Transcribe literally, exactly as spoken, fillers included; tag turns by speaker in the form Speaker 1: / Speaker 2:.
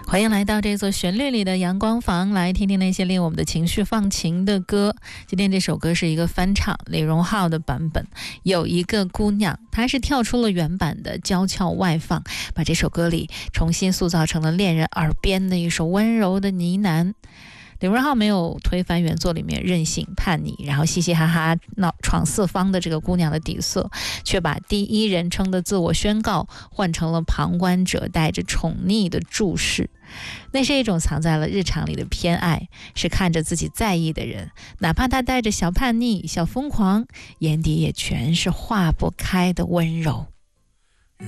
Speaker 1: 欢迎来到这座旋律里的阳光房，来听听那些令我们的情绪放晴的歌。今天这首歌是一个翻唱，李荣浩的版本。有一个姑娘，她是跳出了原版的娇俏外放，把这首歌里重新塑造成了恋人耳边的一首温柔的呢喃。李荣浩没有推翻原作里面任性叛逆，然后嘻嘻哈哈闹闯四方的这个姑娘的底色，却把第一人称的自我宣告换成了旁观者带着宠溺的注视。那是一种藏在了日常里的偏爱，是看着自己在意的人，哪怕他带着小叛逆、小疯狂，眼底也全是化不开的温柔。